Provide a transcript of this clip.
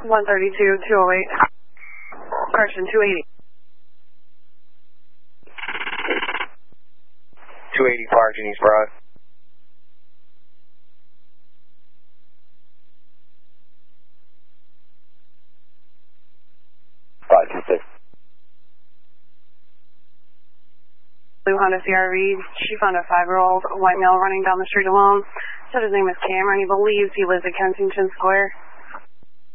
132, 208. Correction, 280. 280 Park, East Broad. Blue Honda CRV. She found a 5-year-old white male running down the street alone. Said his name is Cameron. He believes he lives at Kensington Square.